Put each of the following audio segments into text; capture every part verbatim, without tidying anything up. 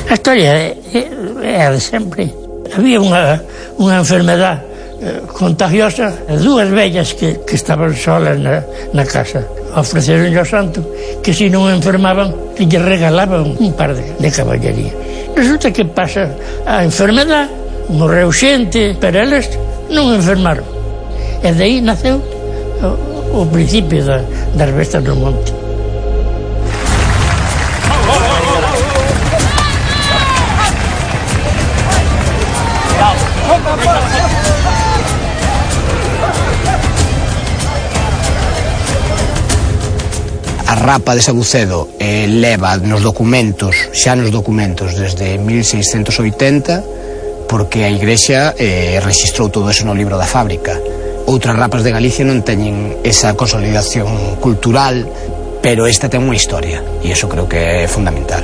A historia é, é a de sempre. Había unha, unha enfermedad eh, contagiosa, dúas vellas que, que estaban solas na, na casa. Ofreceron ao santo que se non enfermaban lle regalaban un par de, de caballería. Resulta que pasa a enfermedad, morreu xente, pero eles non enfermaron. E de aí naceu o, o principio da, das bestas do monte. A rapa de Sabucedo eh, leva nos documentos, xa nos documentos desde mil seiscentos oitenta, porque a Igrexa eh, registrou todo eso no libro da fábrica. Outras rapas de Galicia non teñen esa consolidación cultural, pero esta ten unha historia, e iso creo que é fundamental.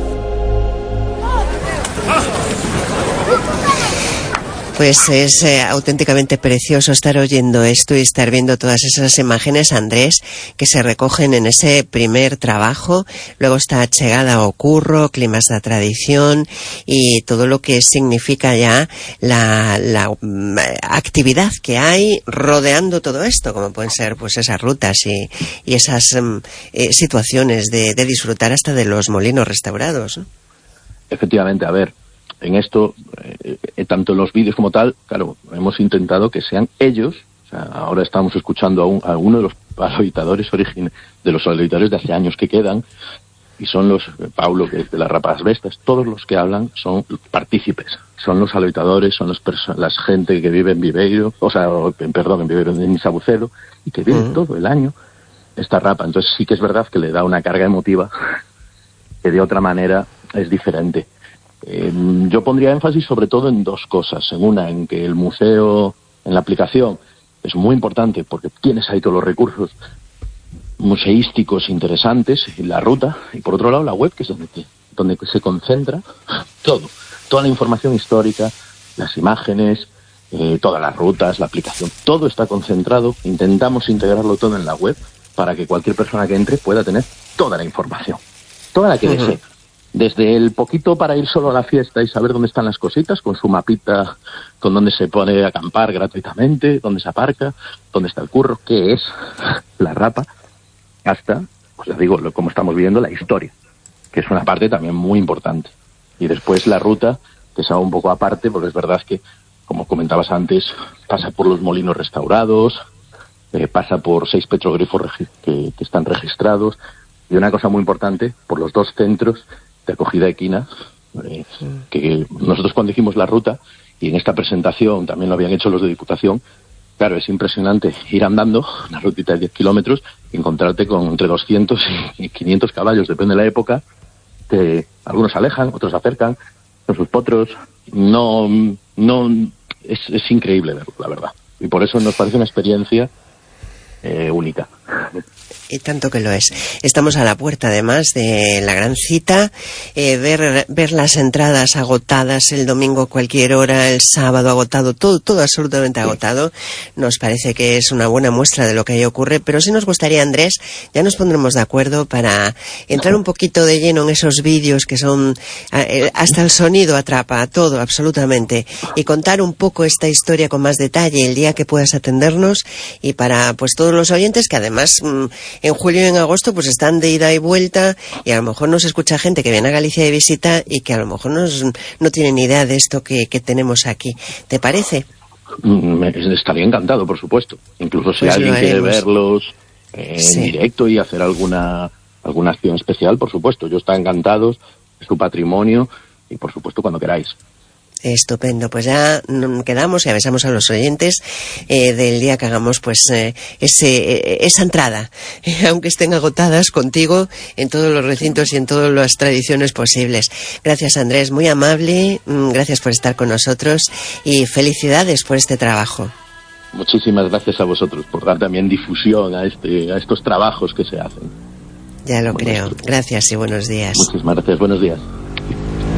Pues es eh, auténticamente precioso estar oyendo esto y estar viendo todas esas imágenes, Andrés, que se recogen en ese primer trabajo. Luego está Chegada ao Curro, Climas da Tradición y todo lo que significa ya la, la um, actividad que hay rodeando todo esto, como pueden ser pues esas rutas y, y esas um, eh, situaciones de, de disfrutar hasta de los molinos restaurados, ¿no? Efectivamente, a ver, en esto, eh, eh, tanto en los vídeos como tal, claro, hemos intentado que sean ellos. O sea, ahora estamos escuchando a, un, a uno de los aloitadores origin, de los aloitadores de hace años que quedan, y son los, eh, Paulo, que es de las Rapas Bestas, todos los que hablan son partícipes, son los aloitadores, son los la gente que vive en Viveiro, o sea, o, perdón, en Viveiro, en Sabucedo, y que vive uh-huh. todo el año esta rapa. Entonces sí que es verdad que le da una carga emotiva que de otra manera es diferente. Eh, yo pondría énfasis sobre todo en dos cosas. En una, en que el museo, en la aplicación, es muy importante porque tienes ahí todos los recursos museísticos interesantes, y la ruta, y por otro lado la web, que es donde, te, donde se concentra todo, toda la información histórica, las imágenes, eh, todas las rutas, la aplicación, todo está concentrado. Intentamos integrarlo todo en la web para que cualquier persona que entre pueda tener toda la información, toda la que uh-huh. desee. Desde el poquito para ir solo a la fiesta y saber dónde están las cositas, con su mapita, con dónde se pone a acampar gratuitamente, dónde se aparca, dónde está el curro, qué es la rapa, hasta, pues les digo, lo, como estamos viendo, la historia, que es una parte también muy importante. Y después la ruta, que es algo un poco aparte, porque es verdad que, como comentabas antes, pasa por los molinos restaurados, eh, pasa por seis petroglifos regi- que, que están registrados, y una cosa muy importante, por los dos centros de acogida equina, eh, que nosotros cuando hicimos la ruta, y en esta presentación también lo habían hecho los de Diputación, claro, es impresionante ir andando una rutita de diez kilómetros y encontrarte con entre doscientos y quinientos caballos, depende de la época, que algunos se alejan, otros se acercan, con sus potros. No, no, es, es increíble verlo, la verdad. Y por eso nos parece una experiencia eh, única. Y tanto que lo es. Estamos a la puerta, además, de la gran cita. Eh, ver, ver las entradas agotadas el domingo a cualquier hora, el sábado agotado, todo, todo absolutamente agotado, nos parece que es una buena muestra de lo que ahí ocurre. Pero sí nos gustaría, Andrés, ya nos pondremos de acuerdo para entrar un poquito de lleno en esos vídeos que son, eh, hasta el sonido atrapa, todo, absolutamente, y contar un poco esta historia con más detalle el día que puedas atendernos, y para, pues, todos los oyentes que además mmm, en julio y en agosto pues están de ida y vuelta, y a lo mejor nos escucha gente que viene a Galicia de visita y que a lo mejor nos, no tiene ni idea de esto que, que tenemos aquí. ¿Te parece? Me estaría encantado, por supuesto. Incluso si pues alguien quiere verlos eh, sí. en directo y hacer alguna alguna acción especial, por supuesto. Yo estoy encantado, es tu patrimonio, y por supuesto cuando queráis. Estupendo, pues ya quedamos y avisamos a los oyentes eh, del día que hagamos pues eh, ese, eh, esa entrada, eh, aunque estén agotadas, contigo en todos los recintos y en todas las tradiciones posibles. Gracias, Andrés, muy amable, gracias por estar con nosotros y felicidades por este trabajo. Muchísimas gracias a vosotros por dar también difusión a, este, a estos trabajos que se hacen. Ya lo creo. Gracias y buenos días. Muchísimas gracias, buenos días.